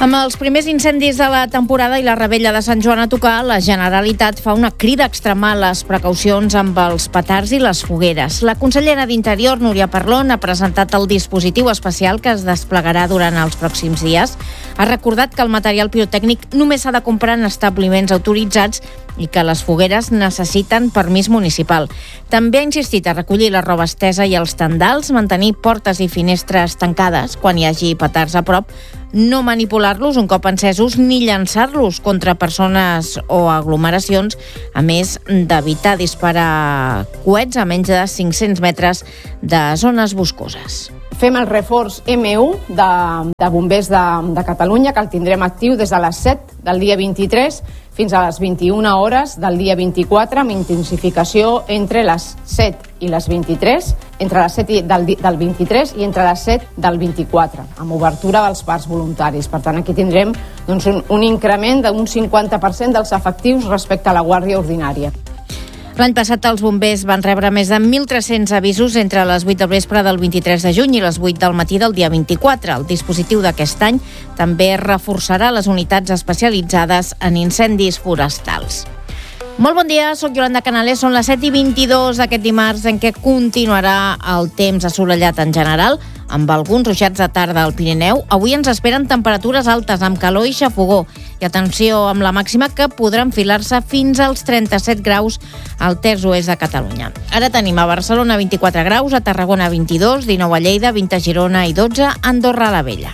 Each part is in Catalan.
Amb els primers incendis de la temporada i la revetlla de Sant Joan a tocar, la Generalitat fa una crida a extremar les precaucions amb els petards i les fogueres. La consellera d'Interior, Núria Parlon, ha presentat el dispositiu especial que es desplegarà durant els pròxims dies. Ha recordat que el material pirotècnic només s'ha de comprar en establiments autoritzats i que les fogueres necessiten permís municipal. També ha insistit a recollir la roba estesa i els tendals, mantenir portes i finestres tancades quan hi hagi petards a prop, no manipular-los un cop encesos ni llançar-los contra persones o aglomeracions, a més d'evitar disparar coets a menys de 500 metres de zones boscoses. Fem el reforç M1 de bombers de Catalunya, que el tindrem actiu des de les 7 del dia 23 fins a les 21 hores del dia 24, amb intensificació entre les 7 i les 23, entre les 7 del 23 i entre les 7 del 24, amb obertura dels parcs voluntaris. Per tant, aquí tindrem un increment d'un 50% dels efectius respecte a la Guàrdia Ordinària. L'any passat els bombers van rebre més de 1.300 avisos entre les 8 del vespre del 23 de juny i les 8 del matí del dia 24. El dispositiu d'aquest any també reforçarà les unitats especialitzades en incendis forestals. Molt bon dia, soc Yolanda Canales, són les 7:22 d'aquest dimarts en què continuarà el temps assolellat en general, amb alguns ruixats de tarda al Pirineu. Avui ens esperen temperatures altes, amb calor i xafogó. I atenció amb la màxima, que podrà enfilar-se fins als 37 graus al terç oest de Catalunya. Ara tenim a Barcelona 24 graus, a Tarragona 22, 19 a Lleida, 20 a Girona i 12 a Andorra la Vella.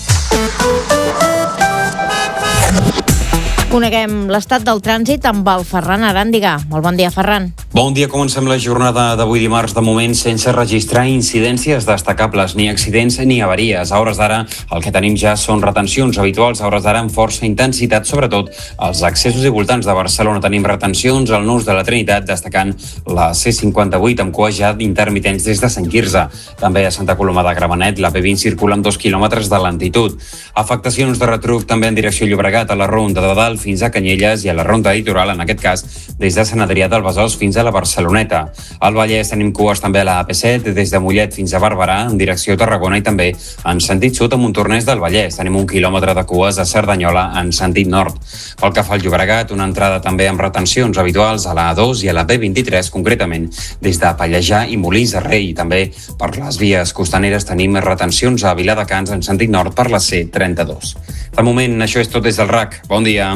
Coneguem l'estat del trànsit amb el Ferran Aràndiga. Molt bon dia, Ferran. Bon dia, comencem la jornada d'avui dimarts, de moment sense registrar incidències destacables, ni accidents ni avaries. A hores d'ara el que tenim ja són retencions habituals, a hores d'ara amb força intensitat, sobretot als accessos i voltants de Barcelona. Tenim retencions al nus de la Trinitat, destacant la C58 amb cua ja d'intermitents des de Sant Quirze. També a Santa Coloma de Gramenet, la P20 circula amb 2 quilòmetres de lentitud. Afectacions de retruc també en direcció Llobregat, a la Ronda de Dalt fins a Canyelles i a la Ronda Litoral, en aquest cas des de Sant Adrià del Besòs fins a la Barceloneta. Al Vallès tenim cues també a la AP7, des de Mollet fins a Barberà, en direcció Tarragona, i també en sentit sud a Montornès del Vallès. Tenim 1 quilòmetre de cues a Cerdanyola en sentit nord. Pel que fa al Llobregat, una entrada també amb retencions habituals a la A2 i a la P23, concretament des de Pallejà i Molins de Rei. També per les vies costaneres tenim retencions a Viladecans en sentit nord per la C32. De moment, això és tot des del RAC. Bon dia.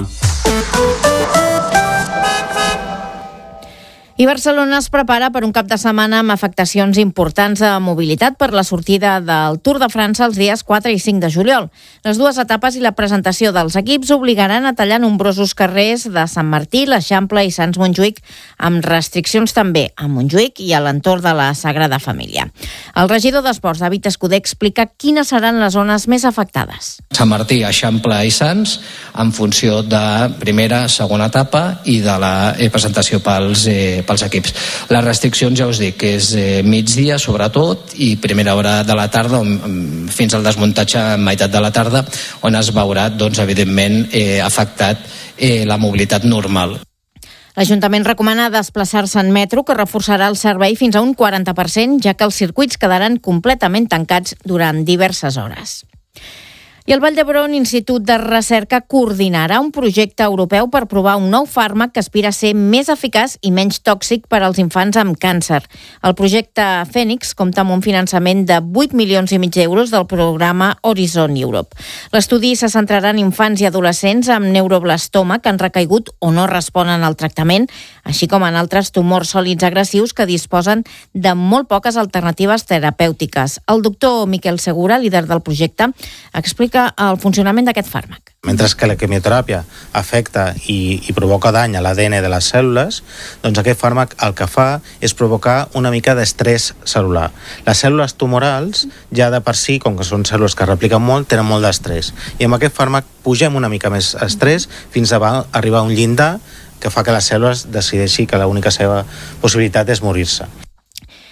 I Barcelona es prepara per un cap de setmana amb afectacions importants de mobilitat per la sortida del Tour de França els dies 4 i 5 de juliol. Les dues etapes i la presentació dels equips obligaran a tallar nombrosos carrers de Sant Martí, l'Eixample i Sants Montjuïc, amb restriccions també a Montjuïc i a l'entorn de la Sagrada Família. El regidor d'Esports, David Escudé, explica quines seran les zones més afectades. Sant Martí, Eixample i Sants, en funció de primera, segona etapa i de la presentació pels equips. Les restriccions, ja us dic, que és migdia sobretot i primera hora de la tarda fins al desmuntatge a meitat de la tarda, on es veurà, doncs, evidentment, afectat la mobilitat normal. L'Ajuntament recomana desplaçar-se en metro, que reforçarà el servei fins a un 40%, ja que els circuits quedaran completament tancats durant diverses hores. I el Vall d'Hebron Institut de Recerca coordinarà un projecte europeu per provar un nou fàrmac que aspira a ser més eficaç i menys tòxic per als infants amb càncer. El projecte Fènix compta amb un finançament de 8,5 milions d'euros del programa Horizon Europe. L'estudi se centrarà en infants i adolescents amb neuroblastoma que han recaigut o no responen al tractament, així com en altres tumors sòlids agressius que disposen de molt poques alternatives terapèutiques. El doctor Miquel Segura, líder del projecte, explica el funcionament d'aquest fàrmac. Mentre que la quimioteràpia afecta i provoca dany a l'ADN de les cèl·lules, doncs aquest fàrmac el que fa és provocar una mica d'estrès cel·lular. Les cèl·lules tumorals, ja de per si, com que són cèl·lules que repliquen molt, tenen molt d'estrès. I amb aquest fàrmac pugem una mica més estrès fins a arribar a un llindar que fa que les cèl·lules decideixin que l'única seva possibilitat és morir-se.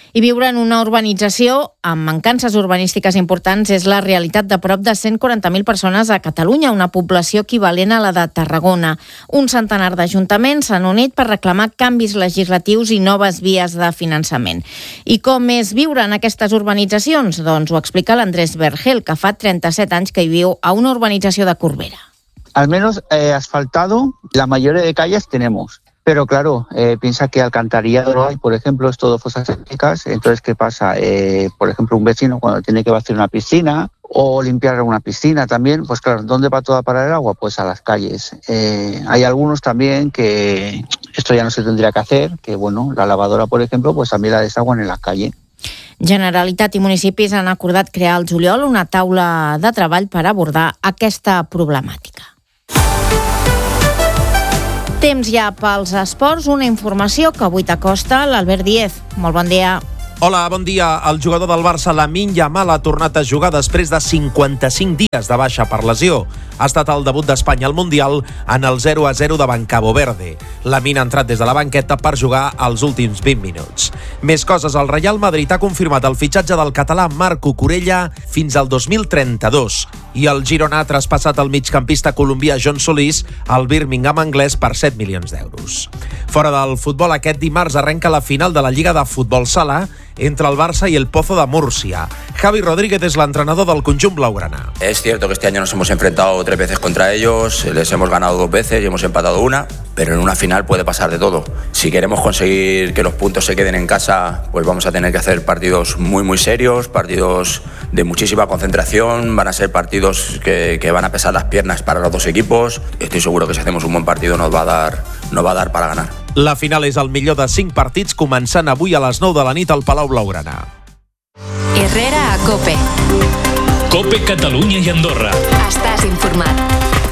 I viure en una urbanització amb mancances urbanístiques importants és la realitat de prop de 140.000 persones a Catalunya, una població equivalent a la de Tarragona. Un centenar d'ajuntaments s'han unit per reclamar canvis legislatius i noves vies de finançament. I com és viure en aquestes urbanitzacions? Doncs ho explica l'Andrés Vergel, que fa 37 anys que hi viu a una urbanització de Corbera. Al menos asfaltado, la mayoría de calles tenemos. Pero claro, piensa que alcantarillado no hay, por ejemplo, es todo fosas sépticas. Entonces, ¿qué pasa? Por ejemplo, un vecino cuando tiene que vaciar una piscina o limpiar una piscina también, pues claro, ¿dónde va todo a parar el agua? Pues a las calles. Hay algunos también que esto ya no se tendría que hacer, que bueno, la lavadora, por ejemplo, pues también la desaguan en la calle. Generalitat i municipis han acordat crear al juliol una taula de treball per abordar aquesta problemàtica. Temps ja pels esports, una informació que avui t'acosta l'Albert Díez. Molt bon dia. Hola, bon dia. El jugador del Barça, Lamine Yamal, ha tornat a jugar després de 55 dies de baixa per lesió. Ha estat el debut d'Espanya al Mundial en el 0-0 davant Cabo Verde. Lamine ha entrat des de la banqueta per jugar els últims 20 minuts. Més coses, el Real Madrid ha confirmat el fitxatge del català Marc Cucurella fins al 2032 i el Girona ha traspassat el migcampista colombià John Solís al Birmingham anglès per 7 milions d'euros. Fora del futbol, aquest dimarts arrenca la final de la Lliga de Futbol Sala entre el Barça y el Pozo de Murcia. Javi Rodríguez es el entrenador del conjunt blaugrana. Es cierto que este año nos hemos enfrentado 3 veces contra ellos, les hemos ganado 2 veces y hemos empatado 1, pero en una final puede pasar de todo. Si queremos conseguir que los puntos se queden en casa, pues vamos a tener que hacer partidos muy serios, partidos de muchísima concentración, van a ser partidos que van a pesar las piernas para los dos equipos. Estoy seguro que si hacemos un buen partido nos va a dar para ganar. La final és el millor de 5 partits, començant avui a les 9 de la nit al Palau Blaugrana. Herrera a COPE. COPE Catalunya y Andorra. Estás informado.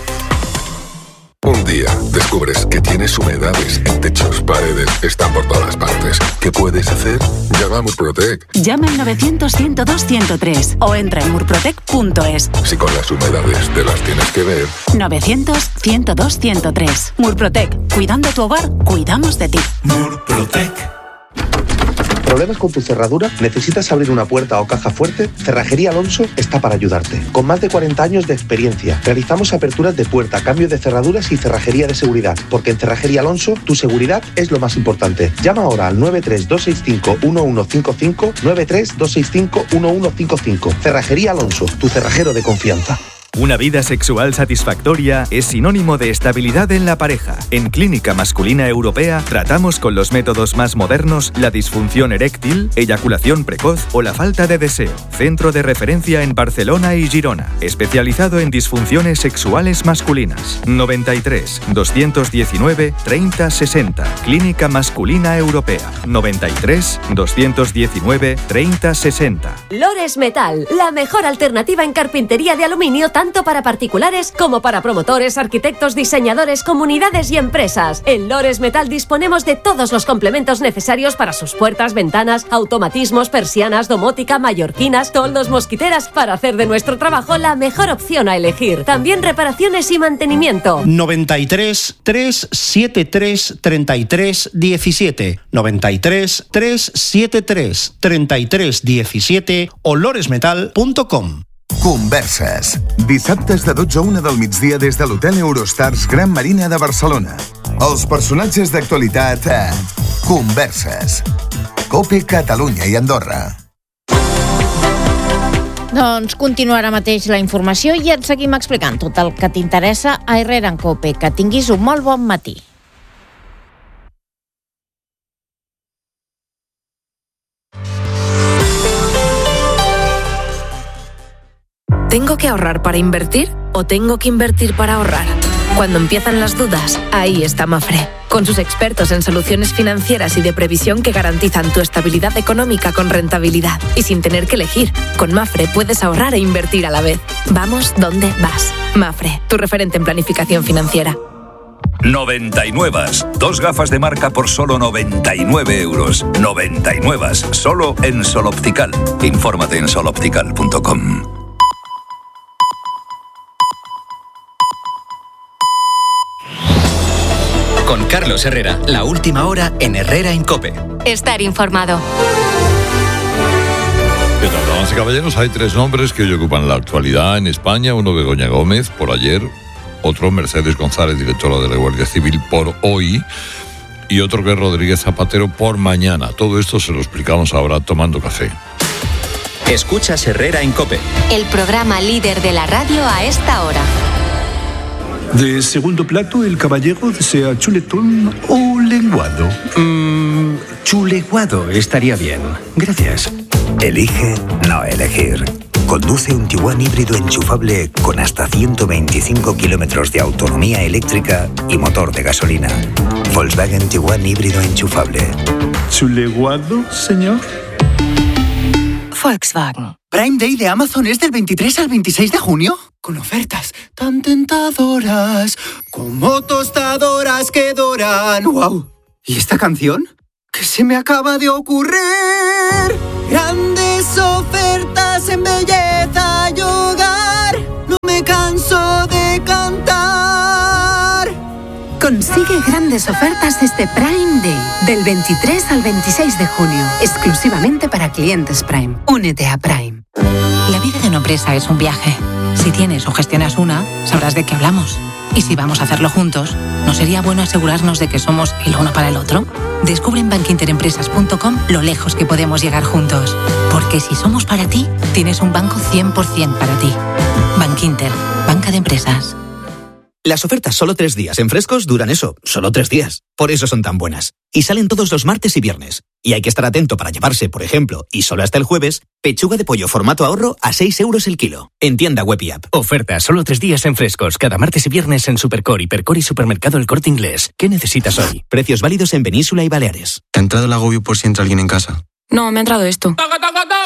Un día descubres que tienes humedades en techos, paredes, están por todas partes. ¿Qué puedes hacer? Llama a Murprotec. Llama al 900-102-103 o entra en murprotec.es. Si con las humedades te las tienes que ver. 900-102-103. Murprotec. Cuidando tu hogar, cuidamos de ti. Murprotec. ¿Problemas con tu cerradura? ¿Necesitas abrir una puerta o caja fuerte? Cerrajería Alonso está para ayudarte. Con más de 40 años de experiencia, realizamos aperturas de puerta, cambio de cerraduras y cerrajería de seguridad. Porque en Cerrajería Alonso, tu seguridad es lo más importante. Llama ahora al 93265-1155, 93265-1155. Cerrajería Alonso, tu cerrajero de confianza. Una vida sexual satisfactoria es sinónimo de estabilidad en la pareja. En Clínica Masculina Europea tratamos con los métodos más modernos la disfunción eréctil, eyaculación precoz o la falta de deseo. Centro de referencia en Barcelona y Girona, especializado en disfunciones sexuales masculinas. 93 219 30 60. Clínica Masculina Europea. 93 219 30 60. Lores Metal, la mejor alternativa en carpintería de aluminio tanto para particulares como para promotores, arquitectos, diseñadores, comunidades y empresas. En Lores Metal disponemos de todos los complementos necesarios para sus puertas, ventanas, automatismos, persianas, domótica, mallorquinas, toldos, mosquiteras, para hacer de nuestro trabajo la mejor opción a elegir. También reparaciones y mantenimiento. 93 373 33 17, 93 373 33 17 o loresmetal.com. Converses. Dissabtes de 12 a 1 del migdia des de l'Hotel Eurostars Gran Marina de Barcelona. Els personatges d'actualitat a Converses. COPE Catalunya i Andorra. Doncs continuarà mateix la informació i et seguim explicant tot el que t'interessa a Herrera en COPE. Que tinguis un molt bon matí. ¿Tengo que ahorrar para invertir o tengo que invertir para ahorrar? Cuando empiezan las dudas, ahí está Mafre, con sus expertos en soluciones financieras y de previsión que garantizan tu estabilidad económica con rentabilidad y sin tener que elegir. Con Mafre puedes ahorrar e invertir a la vez. Vamos donde vas. Mafre, tu referente en planificación financiera. 99. 2 gafas de marca por solo 99 euros. 99. Solo en Sol Optical. Infórmate en soloptical.com. Con Carlos Herrera, la última hora en Herrera en COPE. Estar informado. Damas y caballeros, hay 3 nombres que hoy ocupan la actualidad en España. Uno, Begoña Gómez, por ayer. Otro, Mercedes González, directora de la Guardia Civil, por hoy. Y otro que es Rodríguez Zapatero, por mañana. Todo esto se lo explicamos ahora tomando café. Escuchas Herrera en COPE. El programa líder de la radio a esta hora. De segundo plato, el caballero desea chuletón o lenguado. Chuleguado estaría bien. Gracias. Elige no elegir. Conduce un Tiguan híbrido enchufable con hasta 125 kilómetros de autonomía eléctrica y motor de gasolina. Volkswagen Tiguan híbrido enchufable. ¿Chuleguado, señor? Volkswagen. Prime Day de Amazon es del 23 al 26 de junio. Con ofertas tan tentadoras como tostadoras que doran. ¡Wow! ¿Y esta canción? ¿Qué se me acaba de ocurrir? Grandes ofertas en belleza y hogar. No me canso de cantar. Consigue grandes ofertas este Prime Day, del 23 al 26 de junio, exclusivamente para clientes Prime. Únete a Prime. La vida de una empresa es un viaje. Si tienes o gestionas una, sabrás de qué hablamos. Y si vamos a hacerlo juntos, ¿no sería bueno asegurarnos de que somos el uno para el otro? Descubre en bankinterempresas.com lo lejos que podemos llegar juntos. Porque si somos para ti, tienes un banco 100% para ti. Bankinter, banca de empresas. Las ofertas solo 3 días en Frescos duran eso, solo 3 días. Por eso son tan buenas. Y salen todos los martes y viernes. Y hay que estar atento para llevarse, por ejemplo, y solo hasta el jueves, pechuga de pollo formato ahorro a 6 euros el kilo. En tienda web y app. Oferta solo 3 días en Frescos, cada martes y viernes en Supercore, Hipercore y Supermercado El Corte Inglés. ¿Qué necesitas hoy? Precios válidos en Península y Baleares. ¿Te ha entrado el agobio por si entra alguien en casa? No, me ha entrado esto.